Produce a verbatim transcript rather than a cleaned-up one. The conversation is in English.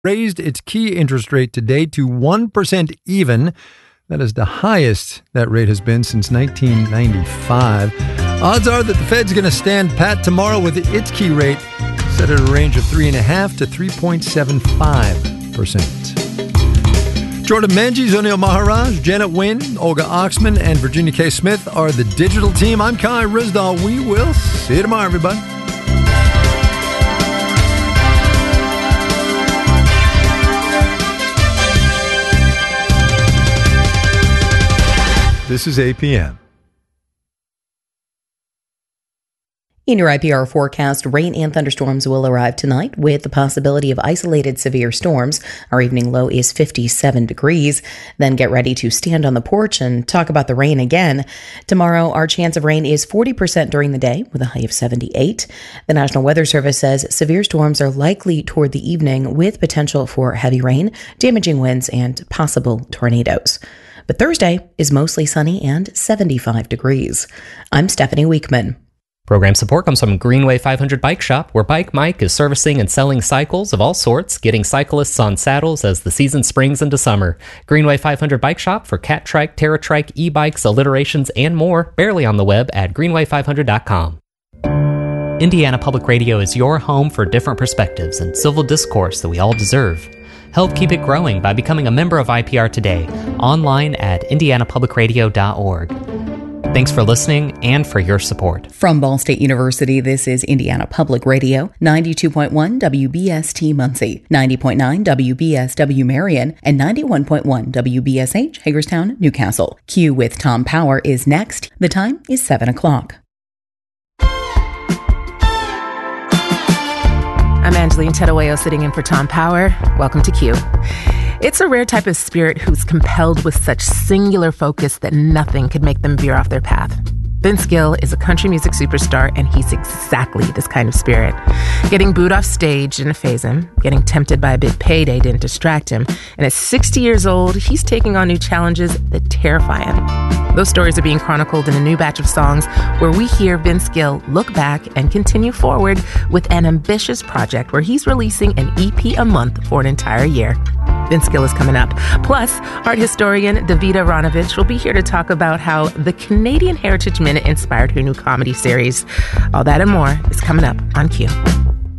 raised its key interest rate today to one percent even. That is the highest that rate has been since nineteen ninety-five. Odds are that the Fed's going to stand pat tomorrow with its key rate set at a range of three point five to three point seven five percent. Jordan Menges, O'Neill Maharaj, Janet Wynn, Olga Oxman, and Virginia K. Smith are the digital team. I'm Kai Rizdal. We will see you tomorrow, everybody. This is A P M. In your I P R forecast, rain and thunderstorms will arrive tonight with the possibility of isolated severe storms. Our evening low is fifty-seven degrees. Then get ready to stand on the porch and talk about the rain again. Tomorrow, our chance of rain is forty percent during the day with a high of seventy-eight. The National Weather Service says severe storms are likely toward the evening with potential for heavy rain, damaging winds, and possible tornadoes. But Thursday is mostly sunny and seventy-five degrees. I'm Stephanie Weekman. Program support comes from Greenway five hundred Bike Shop, where Bike Mike is servicing and selling cycles of all sorts, getting cyclists on saddles as the season springs into summer. Greenway five hundred Bike Shop for Cat Trike, TerraTrike, e-bikes, alliterations, and more, barely on the web at greenway five hundred dot com. Indiana Public Radio is your home for different perspectives and civil discourse that we all deserve. Help keep it growing by becoming a member of I P R today, online at indiana public radio dot org. Thanks for listening and for your support. From Ball State University, this is Indiana Public Radio, ninety-two point one W B S T Muncie, ninety point nine W B S W Marion, and ninety-one point one W B S H Hagerstown, Newcastle. Q with Tom Power is next. The time is seven o'clock. I'm Angeline Tedoeo, sitting in for Tom Power. Welcome to Q. It's a rare type of spirit who's compelled with such singular focus that nothing could make them veer off their path. Vince Gill is a country music superstar, and he's exactly this kind of spirit. Getting booed off stage didn't faze him. Getting tempted by a big payday didn't distract him. And at sixty years old, he's taking on new challenges that terrify him. Those stories are being chronicled in a new batch of songs where we hear Vince Gill look back and continue forward with an ambitious project where he's releasing an E P a month for an entire year. Vince Gill is coming up. Plus, art historian Davida Ranovich will be here to talk about how the Canadian Heritage Minute inspired her new comedy series. All that and more is coming up on Q.